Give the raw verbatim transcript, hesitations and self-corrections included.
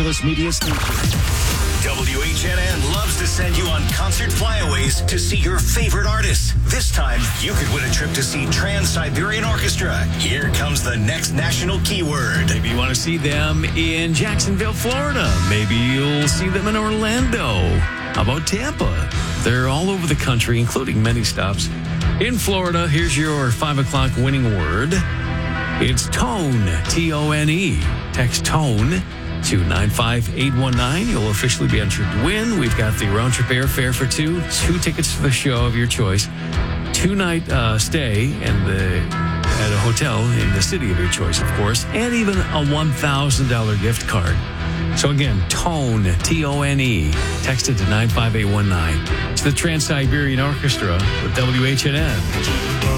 wireless media station. W H N N loves to send you on concert flyaways to see your favorite artists. This time, you could win a trip to see Trans-Siberian Orchestra. Here comes the next national keyword. Maybe you want to see them in Jacksonville, Florida. Maybe you'll see them in Orlando. How about Tampa? They're all over the country, including many stops in Florida. Here's your five o'clock winning word. It's tone, T O N E. Text tone to nine five eight one nine. You'll officially be entered to win. We've got the round trip airfare for two, two tickets to the show of your choice, two night uh, stay and the at a hotel in the city of your choice, of course, and even a one thousand dollars gift card. So again, tone, T O N E. Text it to nine five eight one nine. It's the Trans-Siberian Orchestra with W H N N.